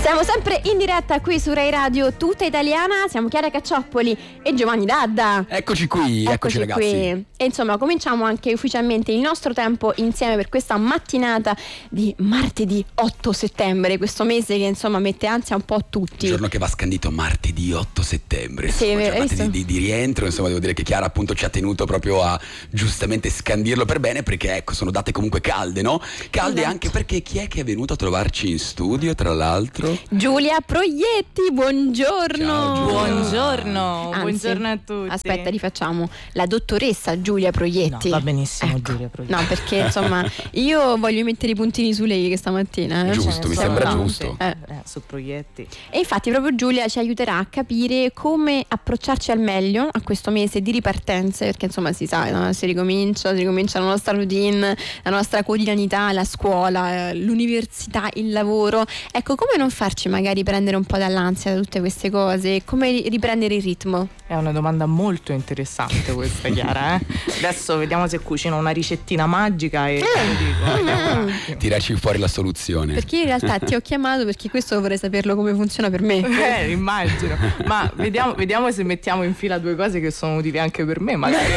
Siamo sempre in diretta qui su Rai Radio Tutta Italiana, siamo Chiara Caccioppoli e Giovanni Dadda. Eccoci qui, eccoci ragazzi. Qui. E insomma cominciamo anche ufficialmente il nostro tempo insieme per questa mattinata di martedì 8 settembre, questo mese che insomma mette ansia un po' a tutti. Il giorno che va scandito martedì 8 settembre, sì, giornata di rientro, insomma devo dire che Chiara appunto ci ha tenuto proprio a giustamente scandirlo per bene, perché ecco sono date comunque calde, no? Calde anche perché chi è che è venuto a trovarci in studio tra l'altro? Giulia Proietti, buongiorno. Ciao, buongiorno. Anzi, buongiorno a tutti. Aspetta, rifacciamo la dottoressa Giulia Proietti. No, va benissimo, ecco. Giulia Proietti. No, perché insomma io voglio mettere i puntini su lei questa mattina. Giusto, mi sembra giusto. Su Proietti. E infatti proprio Giulia ci aiuterà a capire come approcciarci al meglio a questo mese di ripartenze, perché insomma si sa, no? si ricomincia la nostra routine, la nostra quotidianità, la scuola, l'università, il lavoro. Ecco, come non farci magari prendere un po' dall'ansia da tutte queste cose? Come riprendere il ritmo? È una domanda molto interessante questa, Chiara. Adesso vediamo se cucino una ricettina magica e Tiraci fuori la soluzione. Perché in realtà ti ho chiamato perché questo vorrei saperlo come funziona per me. Immagino. Ma vediamo se mettiamo in fila due cose che sono utili anche per me, magari.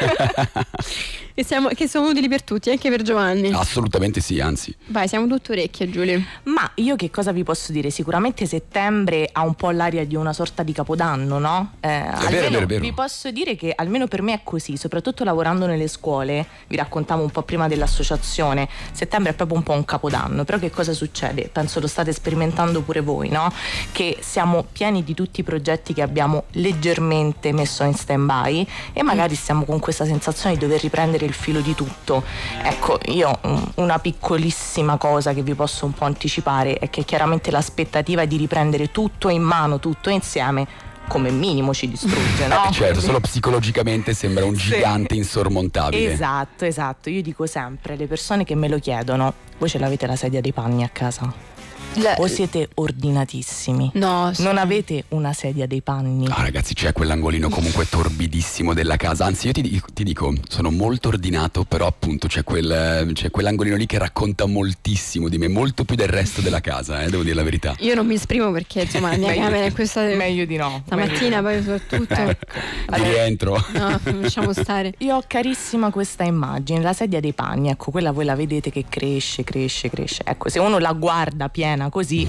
Che sono utili per tutti, anche per Giovanni. Assolutamente sì, anzi. Vai, siamo tutte orecchie, Giulia. Ma io che cosa vi posso dire? Sicuramente settembre ha un po' l'aria di una sorta di capodanno, no? È vero. Vi posso dire che almeno per me è così, soprattutto lavorando nelle scuole. Vi raccontavo un po' prima dell'associazione. Settembre è proprio un po' un capodanno. Però che cosa succede? Penso lo state sperimentando pure voi, no? Che siamo pieni di tutti i progetti che abbiamo leggermente messo in stand-by e magari stiamo con questa sensazione di dover riprendere il filo di tutto. Ecco, io una piccolissima cosa che vi posso un po' anticipare è che chiaramente l'aspettativa è di riprendere tutto in mano, tutto insieme, come minimo ci distrugge, no? Certo, solo psicologicamente sembra un gigante insormontabile. Esatto, io dico sempre alle persone che me lo chiedono: voi ce l'avete la sedia dei panni a casa? O siete ordinatissimi? No, sì. Non avete una sedia dei panni? Ah ragazzi, c'è quell'angolino comunque torbidissimo della casa. Anzi, io ti dico, sono molto ordinato, però appunto c'è quell'angolino lì che racconta moltissimo di me, molto più del resto della casa, devo dire la verità. Io non mi esprimo perché insomma la mia camera è questa. Meglio di no. Stamattina poi soprattutto. Di rientro. No, lasciamo stare. Io ho carissima questa immagine, la sedia dei panni, ecco, quella voi la vedete che cresce. Ecco, se uno la guarda piena così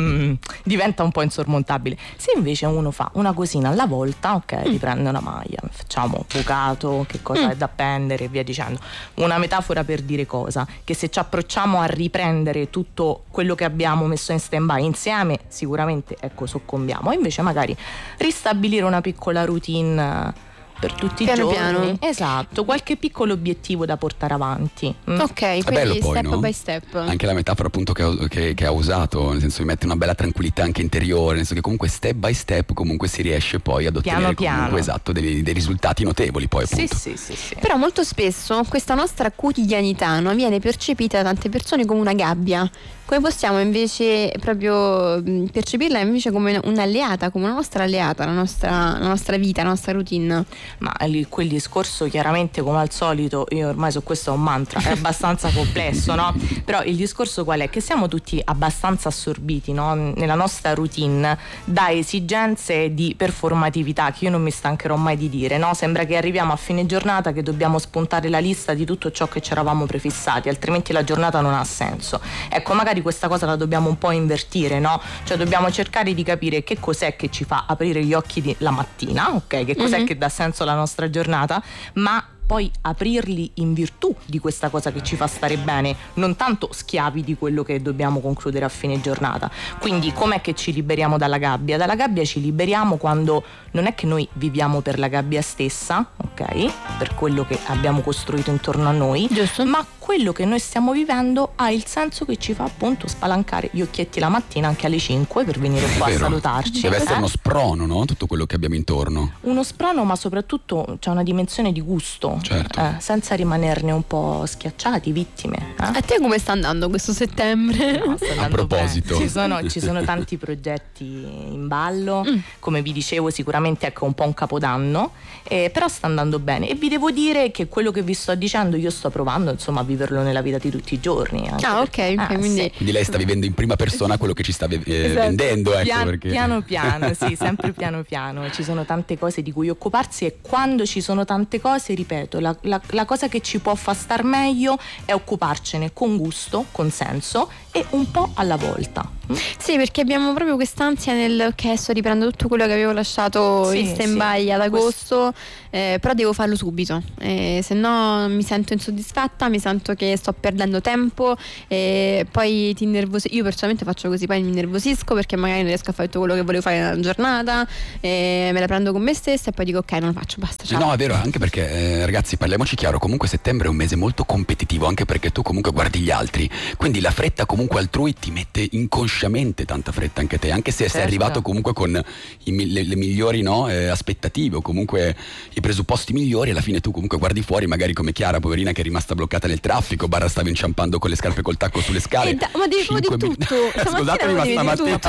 diventa un po' insormontabile. Se invece uno fa una cosina alla volta, ok, riprende una maglia, facciamo bucato, che cosa è da appendere e via dicendo. Una metafora per dire cosa? Che se ci approcciamo a riprendere tutto quello che abbiamo messo in stand-by insieme, sicuramente ecco soccombiamo. E invece magari ristabilire una piccola routine per tutti i giorni. Piano. Esatto, qualche piccolo obiettivo da portare avanti. Ok, quindi poi, step no? by step. Anche la metafora appunto che ha usato, nel senso che mette una bella tranquillità anche interiore, nel senso che comunque step by step comunque si riesce poi ad ottenere comunque esatto dei risultati notevoli poi appunto. Sì. Però molto spesso questa nostra quotidianità non viene percepita da tante persone come una gabbia. Come possiamo invece proprio percepirla invece come un'alleata, come una nostra alleata, la nostra vita, la nostra routine? Ma quel discorso chiaramente, come al solito, io ormai su questo ho un mantra, è abbastanza complesso, no? Però il discorso qual è? Che siamo tutti abbastanza assorbiti, no? Nella nostra routine da esigenze di performatività che io non mi stancherò mai di dire, no? Sembra che arriviamo a fine giornata che dobbiamo spuntare la lista di tutto ciò che ci eravamo prefissati, altrimenti la giornata non ha senso. Ecco, magari questa cosa la dobbiamo un po' invertire, no? Cioè dobbiamo cercare di capire che cos'è che ci fa aprire gli occhi la mattina, ok? Che cos'è che dà senso alla nostra giornata, ma poi aprirli in virtù di questa cosa che ci fa stare bene, non tanto schiavi di quello che dobbiamo concludere a fine giornata. Quindi com'è che ci liberiamo dalla gabbia? Dalla gabbia ci liberiamo quando non è che noi viviamo per la gabbia stessa, ok? Per quello che abbiamo costruito intorno a noi, giusto, ma quello che noi stiamo vivendo ha il senso che ci fa appunto spalancare gli occhietti la mattina anche alle 5 per venire qua a salutarci. Deve essere uno sprono, no? Tutto quello che abbiamo intorno. Uno sprono, ma soprattutto c'è una dimensione di gusto. Certo. Senza rimanerne un po' schiacciati, vittime. A te come sta andando questo settembre? No, sta andando a proposito bene. Ci sono tanti progetti in ballo, come vi dicevo sicuramente ecco un po' un capodanno, però sta andando bene e vi devo dire che quello che vi sto dicendo io sto provando insomma a viverlo nella vita di tutti i giorni. Ok, quindi lei sta vivendo in prima persona quello che ci sta vendendo, ecco, perché... piano piano, sì, sempre piano piano. Ci sono tante cose di cui occuparsi, e quando ci sono tante cose, ripeto, la cosa che ci può far star meglio è occuparcene con gusto, con senso e un po' alla volta. sì, perché abbiamo proprio quest'ansia nel sto riprendo tutto quello che avevo lasciato in stand-by ad agosto, però devo farlo subito, se no mi sento insoddisfatta, mi sento che sto perdendo tempo, poi ti innervosisco. Io personalmente faccio così, poi mi innervosisco perché magari non riesco a fare tutto quello che volevo fare nella giornata, me la prendo con me stessa e poi dico ok, non lo faccio, basta, ciao. No, è vero, anche perché ragazzi, parliamoci chiaro, comunque settembre è un mese molto competitivo, anche perché tu comunque guardi gli altri, quindi la fretta comunque altrui ti mette inconsciamente tanta fretta anche te, anche se sei arrivato comunque con le migliori aspettative, o comunque i presupposti migliori. Alla fine tu comunque guardi fuori, magari come Chiara, poverina, che è rimasta bloccata nel traffico, stava inciampando con le scarpe col tacco sulle scale. Ma devo di tutto. Scusatemi, ma stamattina